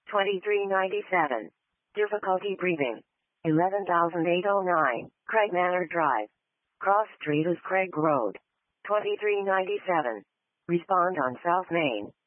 2397. Difficulty breathing. 11,809. Craig Manor Drive. Cross Street is Craig Road. 2397. Respond on South Main.